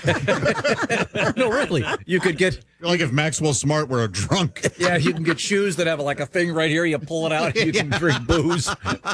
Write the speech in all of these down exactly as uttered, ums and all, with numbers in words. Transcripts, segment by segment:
No, really. You could get... Like if Maxwell Smart were a drunk. Yeah, you can get shoes that have like a thing right here. You pull it out and you can drink booze.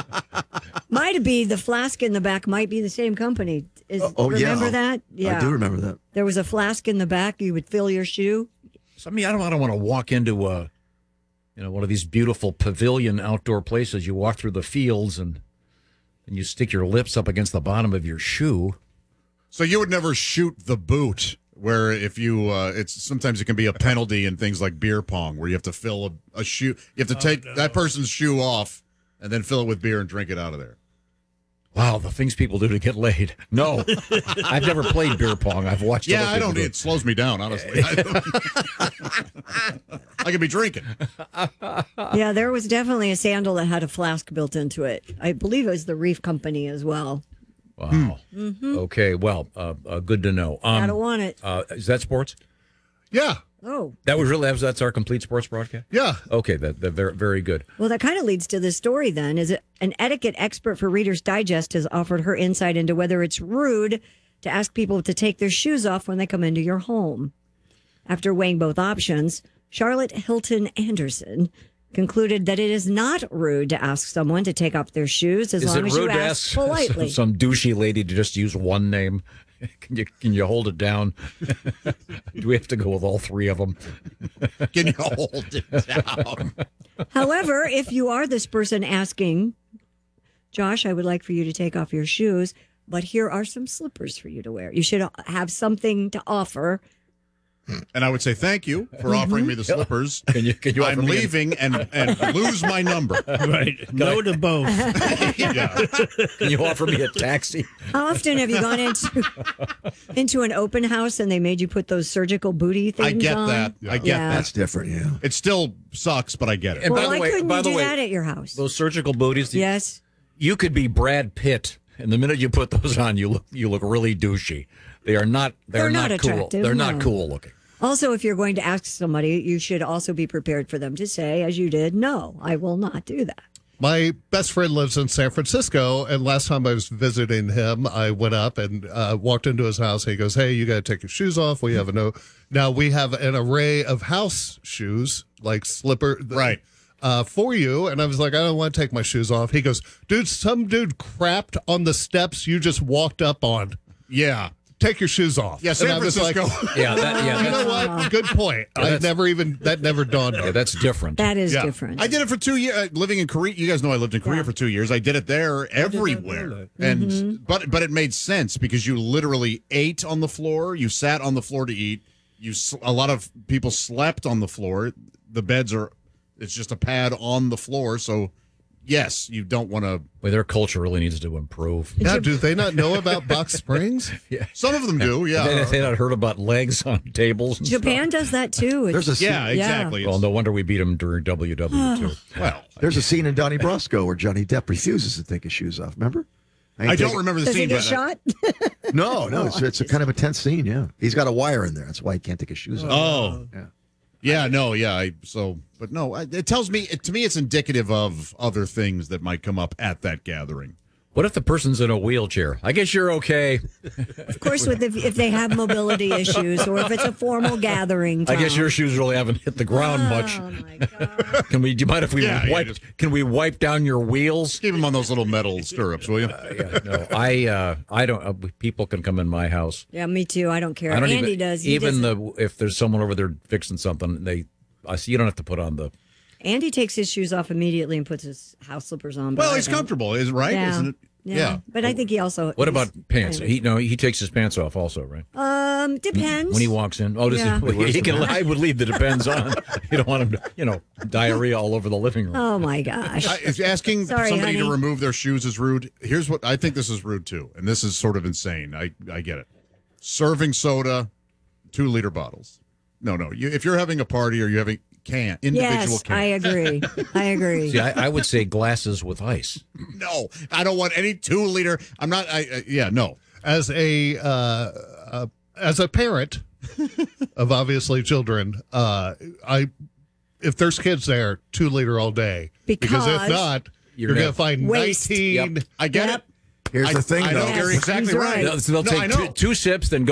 Might be the flask in the back might be the same company. Is, oh, oh remember yeah. that? Yeah. I do remember that. There was a flask in the back. You would fill your shoe. So, I mean, I don't, I don't want to walk into a, you know, one of these beautiful pavilion outdoor places. You walk through the fields and, and you stick your lips up against the bottom of your shoe. So you would never shoot the boot, where if you, uh, it's sometimes it can be a penalty in things like beer pong, where you have to fill a, a shoe, you have to take oh, no. that person's shoe off and then fill it with beer and drink it out of there. Wow, the things people do to get laid. No, I've never played beer pong. I've watched. Yeah, I don't. Do it. It slows me down, honestly. I, I could be drinking. Yeah, there was definitely a sandal that had a flask built into it. I believe it was the Reef Company as well. Wow. Mm-hmm. Okay. Well, uh, uh, good to know. Um, I don't want it. Uh, is that sports? Yeah. Oh. That was really that's our complete sports broadcast? Yeah. Okay, that, that very very good. Well, that kind of leads to this story then. Is it an etiquette expert for Reader's Digest has offered her insight into whether it's rude to ask people to take their shoes off when they come into your home. After weighing both options, Charlotte Hilton Anderson concluded that it is not rude to ask someone to take off their shoes as is long it as rude you to ask ask politely. Some, some douchey lady to just use one name. Can you can you hold it down? Do we have to go with all three of them? Can you hold it down? However, if you are this person asking, Josh, I would like for you to take off your shoes, but here are some slippers for you to wear. You should have something to offer. And I would say thank you for offering me the slippers. Can you? Can you I'm leaving a... and and lose my number. Right. No to both. Yeah. Can you offer me a taxi? How often have you gone into into an open house and they made you put those surgical booty things on? I get on? that. Yeah. I get yeah. that. That's different. Yeah. It still sucks, but I get it. And well, by the why way, couldn't by you the do way, that at your house? Those surgical booties. Yes. You could be Brad Pitt, and the minute you put those on, you look you look really douchey. They are not. They're, They're not, not cool. attractive, They're no. not cool looking. Also, if you're going to ask somebody, you should also be prepared for them to say, as you did, no, I will not do that. My best friend lives in San Francisco, and last time I was visiting him, I went up and uh, walked into his house. He goes, hey, you got to take your shoes off. We have a no. Now, we have an array of house shoes, like slipper. Right. Uh, for you. And I was like, I don't want to take my shoes off. He goes, dude, some dude crapped on the steps you just walked up on. Yeah. Take your shoes off. Yeah, San and I was Francisco. Like, yeah, that, yeah. You know what? Good point. Yeah, I never even, that never dawned on me. Yeah, that's different. That is Yeah. different. I did it for two years. Uh, living in Korea, you guys know I lived in Korea Yeah. for two years. I did it there everywhere, and Mm-hmm. but but it made sense because you literally ate on the floor. You sat on the floor to eat. You sl- a lot of people slept on the floor. The beds are it's just a pad on the floor. So yes, you don't want to. Well, their culture really needs to improve. Now, do they not know about box springs? Yeah. Some of them do. Yeah. They, they not heard about legs on tables. And Japan stuff. does that too. There's a scene, Yeah, exactly. Well, no wonder we beat them during W W two. Well, there's a scene in Donnie Brasco where Johnny Depp refuses to take his shoes off. Remember? ain't I don't taking- remember the Does he scene. get but shot? No, no, it's, it's a kind of a tense scene. Yeah, he's got a wire in there. That's why he can't take his shoes off. Oh. Yeah. Yeah, no, yeah. I, so, but no, I- it tells me, it, to me, it's indicative of other things that might come up at that gathering. What if the person's in a wheelchair? I guess you're okay. Of course, with if, if they have mobility issues or if it's a formal gathering. Tom. I guess your shoes really haven't hit the ground much. Oh my God! Can we? Do you mind if we Yeah, yeah, wipe? just- Can we wipe down your wheels? Keep them on those little metal stirrups, will you? Uh, yeah, no, I, uh, I don't. Uh, people can come in my house. Yeah, me too. I don't care. I don't Andy even, does. He even doesn't- the if there's someone over there fixing something, they. I see. You don't have to put on the. Andy takes his shoes off immediately and puts his house slippers on. but Well, I he's don't. comfortable, is right? Yeah. Isn't it? Yeah. But I think he also. What he's about pants? kind of- He no. He takes his pants off also, right? Um, depends. When he walks in. Oh, does Yeah. he? He can. I would leave the depends on. You don't want him to. You know, diarrhea all over the living room. Oh my gosh! I, if asking Sorry, somebody honey. to remove their shoes is rude. Here's what I think this is rude too, and this is sort of insane. I, I get it. Serving soda, two liter bottles. No, no. You, if you're having a party or you're having can individual yes, can. I agree. I agree. See, I, I would say glasses with ice. No, I don't want any two liter. I'm not. I, uh, yeah, no. As a uh, uh, as a parent of obviously children, uh, I if there's kids there, two liter all day. Because if not, you're you're, gonna going to find waste. nineteen. Yep. I get Yep. it. Here's I, the thing, I though. know you're Yes, exactly he's right. right. They'll, they'll No, I take know. two, two sips, then go